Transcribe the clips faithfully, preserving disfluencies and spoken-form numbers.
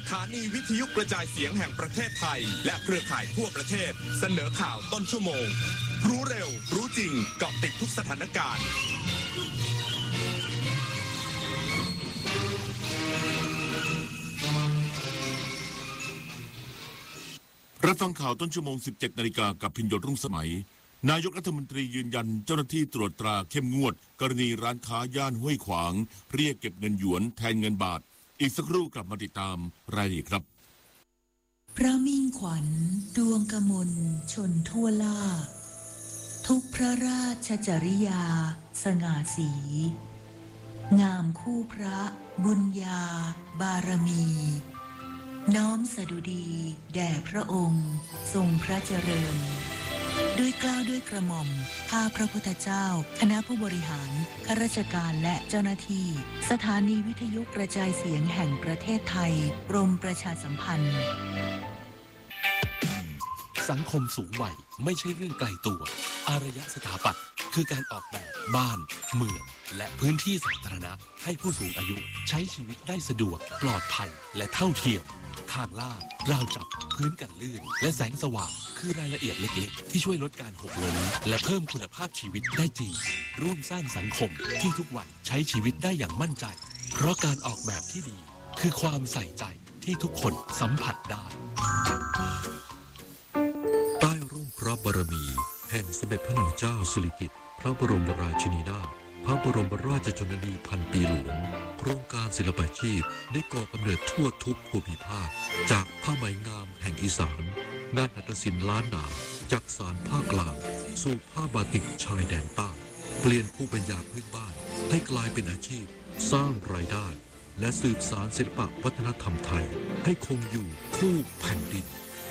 ถานีวิทยุกระจายเสียงแห่งประเทศไทยและเครือข่ายทั่วประเทศเสนอข่าวต้นชั่วโมงรู้เร็วรู้จริงเกาะติดทุกสถานการณ์รับฟังข่าวต้นชั่วโมง สิบเจ็ดนาฬิกากับพิญโยรุ่งสมัยนายกรัฐมนตรียืนยันเจ้าหน้าที่ตรวจตราเข้มงวดกรณีร้านค้าย่านห้วยขวางเรียกเก็บเงินหยวนแทนเงินบาทอีกสักครู่กลับมาติดตามรายละเอียดครับพระมิ่งขวัญดวงกมลชนทั่วล่าทุกพระราชจริยาสง่าสีงามคู่พระบุญญาบารมีน้อมสดุดีแด่พระองค์ทรงพระเจริญด้วยเกล้าด้วยกระหม่อมข้าพระพุทธเจ้าคณะผู้บริหารข้าราชการและเจ้าหน้าที่สถานีวิทยุกระจายเสียงแห่งประเทศไทยกรมประชาสัมพันธ์สังคมสูงวัยไม่ใช่เรื่องไกลตัวอารยสถาปัตย์คือการออกแบบบ้านเมืองและพื้นที่สาธารณะให้ผู้สูงอายุใช้ชีวิตได้สะดวกปลอดภัยและเท่าเทียมทางลาดราวจับพื้นกันลื่นและแสงสว่างคือรายละเอียดเล็กๆที่ช่วยลดการหกล้มและเพิ่มคุณภาพชีวิตได้จริงร่วมสร้างสังคมที่ทุกวันใช้ชีวิตได้อย่างมั่นใจเพราะการออกแบบที่ดีคือความใส่ใจที่ทุกคนสัมผัสได้ใต้ร่มพระบารมีแห่งสมเด็จพระนางเจ้าสิริกิติ์พระบรมราชินีนาถพระบรมราชชนนีพันปีหลวงโครงการศิลปาชีพได้ก่อกำเนิดทั่วทุกภูมิภาคจากผ้าไหมงามแห่งอีสานงานหัตถศิลป์ล้านนาจากสานภาคกลางสู่ผ้าบาติกชายแดนใต้เปลี่ยนภูมิปัญญาพื้นบ้านให้กลายเป็นอาชีพสร้างรายได้และสืบสานศิลปวัฒนธรรมไทยให้คงอยู่คู่แผ่นดิน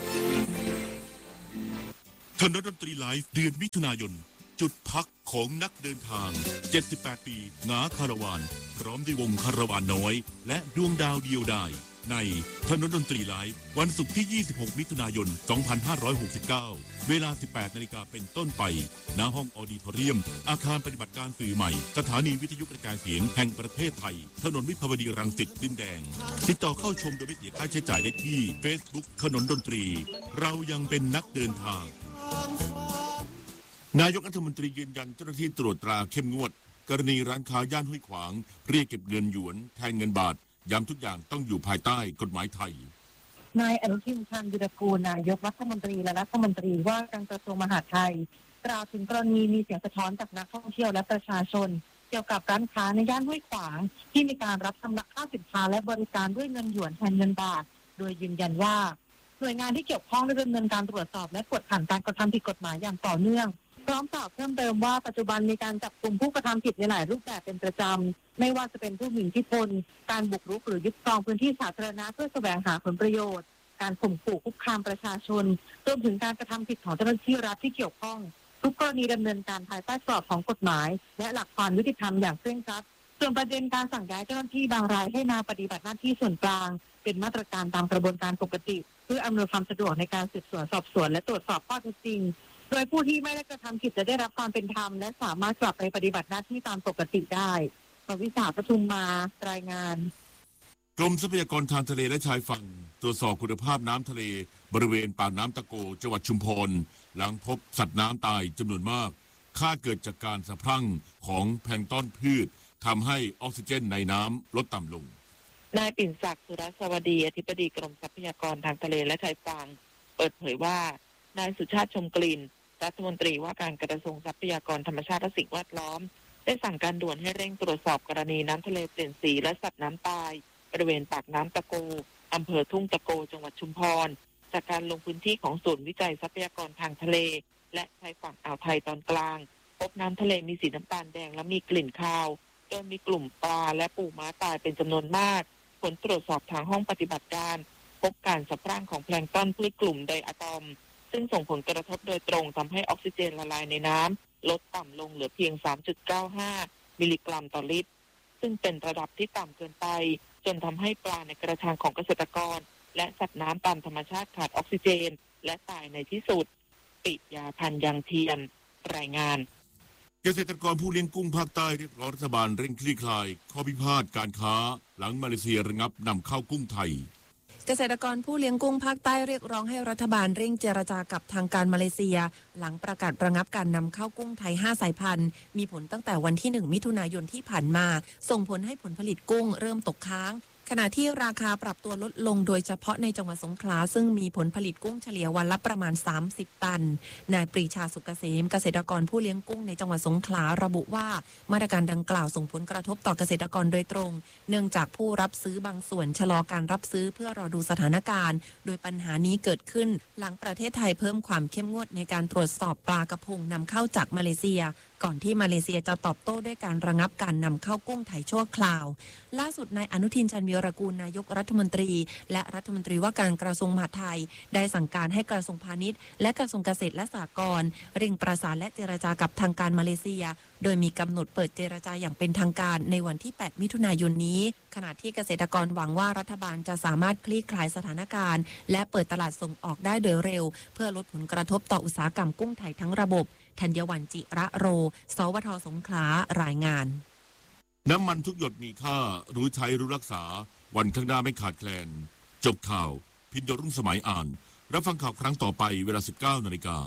ถนนดนตรีไลฟ์เดือนมิถุนายนจุดพักของนักเดินทางเจ็ดสิบแปดปีงาคาราวานพร้อมด้วยวงคาราวานน้อยและดวงดาวเดียวดายในถนนดนตรีไลฟ์วันศุกร์ที่ยี่สิบหกมิถุนายนสองพันห้าร้อยหกสิบเก้าเวลา สิบแปดนาฬิกาเป็นต้นไปณห้องออดิทอเรียมอาคารปฏิบัติการสื่อใหม่สถานีวิทยุกระจายเสียงแห่งประเทศไทยถนนวิภาวดีรังสิตดินแดงติดต่อเข้าชมโดยไม่เสียค่าใช้จ่ายได้ที่ Facebook ถนนดนตรีเรายังเป็นนักเดินทางนายกรัฐมนตรียืนยันเจ้าหน้าที่ตรวจตราเข้มงวดกรณีร้านค้าย่านห้วยขวางเรียกเก็บเงินหยวนแทนเงินบาทย้ำทุกอย่างต้องอยู่ภายใต้กฎหมายไทยนายอนุทินชาญวีรกูลนายกรัฐมนตรีและรัฐมนตรีว่าการกระทรวงมหาดไทยกล่าวถึงกรณีมีเสียงสะท้อนจากนักท่องเที่ยวและประชาชนเกี่ยวกับร้านค้าในย่านห้วยขวางที่มีการรับชำระค่าสินค้าและบริการด้วยเงินหยวนแทนเงินบาทโดยยืนยันว่าหน่วยงานที่เกี่ยวข้องได้ดำเนินการตรวจสอบและกวดขันการกระทำผิดกฎหมายอย่างต่อเนื่องพร้อมกล่าวเพิ่มเติมว่าปัจจุบันมีการจับกลุ่มผู้กระทำผิดในหลายรูปแบบเป็นประจำไม่ว่าจะเป็นผู้มีอิทธิพลการบุกรุกหรือยึดครองพื้นที่สาธารณะเพื่อแสวงหาผลประโยชน์การข่มขู่คุกคามประชาชนรวมถึงการกระทำผิดของเจ้าหน้าที่รัฐที่เกี่ยวข้องทุกกรณีดำเนินการภายใต้กรอบของกฎหมายและหลักความยุติธรรมอย่างเคร่งครัดส่วนประเด็นการสั่งย้ายเจ้าหน้าที่บางรายให้มาปฏิบัติหน้าที่ส่วนกลางเป็นมาตรการตามกระบวนการปกติเพื่ออำนวยความสะดวกในการสืบสวนสอบสวนและตรวจสอบข้อเท็จจริงโดยผู้ที่ไม่ได้กระทำผิดจะได้รับความเป็นธรรมและสามารถกลับไปปฏิบัติหน้าที่ตามปกติได้ปวิสาปทุมมารายงานกรมทรัพยากรทางทะเลและชายฝั่งตรวจสอบคุณภาพน้ำทะเลบริเวณปากน้ำตะโกจังหวัดชุมพรหลังพบสัตว์น้ำตายจำนวนมากคาดเกิดจากการสะพรั่งของแพลงก์ต้นพืชทำให้ออกซิเจนในน้ำลดต่ำลงนายปิ่นศักดิ์สุรสวัสดีอธิบดีกรมทรัพยากรทางทะเลและชายฝั่งเปิดเผยว่านายสุชาติชมกลิ่นรัฐมนตรีว่าการกระทรวงทรัพยากรธรรมชาติและสิ่งแวดล้อมได้สั่งการด่วนให้เร่งตรวจสอบกรณีน้ำทะเลเปลี่ยนสีและสัตว์น้ำตายบริเวณปากน้ำตะโกอำเภอทุ่งตะโกจังหวัดชุมพรจากการลงพื้นที่ของศูนย์วิจัยทรัพยากรทางทะเลและชายฝั่งอ่าวไทยตอนกลางพบน้ำทะเลมีสีน้ำตาลแดงและมีกลิ่นคาวโดยมีกลุ่มปลาและปูม้าตายเป็นจำนวนมากผลตรวจสอบทางห้องปฏิบัติการพบการสะพรั่งของแพลงก์ต้นพืชกลุ่มไดอะตอมซึ่งส่งผลกระทบโดยตรงทำให้ออกซิเจนละลายในน้ำลดต่ำลงเหลือเพียง สามจุดเก้าห้า มิลลิกรัมต่อลิตรซึ่งเป็นระดับที่ต่ำเกินไปจนทำให้ปลาในกระชังของเกษตรกรและสัตว์น้ำตามธรรมชาติขาดออกซิเจนและตายในที่สุดปิยาพันธ์ยังเทียนรายงานเกษตรกรผู้เลี้ยงกุ้งภาคใต้เรียกร้องรัฐบาลเร่งคลี่คลายข้อพิพาทการค้าหลังมาเลเซียระงับนำเข้ากุ้งไทยเกษตรกรผู้เลี้ยงกุ้งภาคใต้เรียกร้องให้รัฐบาลเร่งเจรจากับทางการมาเลเซียหลังประกาศระงับการนำเข้ากุ้งไทยห้าสายพันธุ์มีผลตั้งแต่วันที่หนึ่งมิถุนายนที่ผ่านมาส่งผลให้ผลผลิตกุ้งเริ่มตกค้างขณะที่ราคาปรับตัวลดลงโดยเฉพาะในจังหวัดสงขลาซึ่งมีผลผลิตกุ้งเฉลี่ยวันละประมาณสามสิบตันนายปรีชาสุกเกษมเกษตรกรผู้เลี้ยงกุ้งในจังหวัดสงขลาระบุว่ามาตรการดังกล่าวส่งผลกระทบต่อเกษตรกรโดยตรงเนื่องจากผู้รับซื้อบางส่วนชะลอการรับซื้อเพื่อรอดูสถานการณ์โดยปัญหานี้เกิดขึ้นหลังประเทศไทยเพิ่มความเข้มงวดในการตรวจสอบปลากระพงนำเข้าจากมาเลเซียก่อนที่มาเลเซียจะตอบโต้ด้วยการระงับการนำเข้ากุ้งไทยชั่วคราวล่าสุดนายอนุทินชาญวีรกูลนายกรัฐมนตรีและรัฐมนตรีว่าการกระทรวงมหาดไทยได้สั่งการให้กระทรวงพาณิชย์และกระทรวงเกษตรและสหกรณ์เร่งประสานและเจรจากับทางการมาเลเซียโดยมีกำหนดเปิดเจรจาอย่างเป็นทางการในวันที่แปดมิถุนายนนี้ขณะที่เกษตรกรหวังว่ารัฐบาลจะสามารถคลี่คลายสถานการณ์และเปิดตลาดส่งออกได้โดยเร็วเพื่อลดผลกระทบต่ออุตสาหกรรมกุ้งไทยทั้งระบบธัญวัลย์จิระโรสวทสงขลารายงานน้ำมันทุกหยดมีค่ารู้ใช้รู้รักษาวันข้างหน้าไม่ขาดแคลนจบข่าวพินโดรุ่งสมัยอ่านรับฟังข่าวครั้งต่อไปเวลา สิบเก้านาฬิกา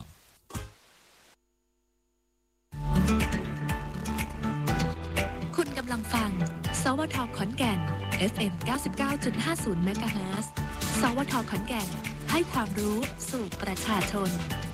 คุณกำลังฟังสวทขอนแก่น เอฟ เอ็ม เก้าสิบเก้าจุดห้าศูนย์ เมกะเฮิรตซ์ สวทขอนแก่นให้ความรู้สู่ประชาชน